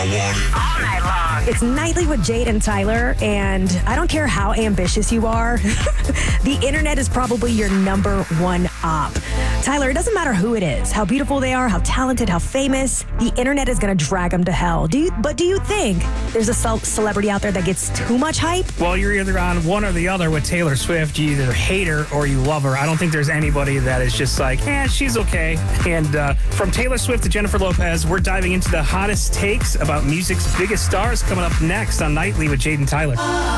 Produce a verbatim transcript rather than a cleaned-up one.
want it all night long. It's Nightly with Jade and Tyler, and I don't care how ambitious you are, the internet is probably your number one op. Tyler, it doesn't matter who it is, how beautiful they are, how talented, how famous, the internet is going to drag them to hell. Do you, but do you think there's a ce- celebrity out there that gets too much hype? Well, you're either on one or the other with Taylor Swift. You either hate her or you love her. I don't think there's anybody that is just like, eh, she's okay. And uh, from Taylor Swift to Jennifer Lopez, we're diving into the hottest takes about music's biggest stars coming up next on Nightly with Jade and Tyler.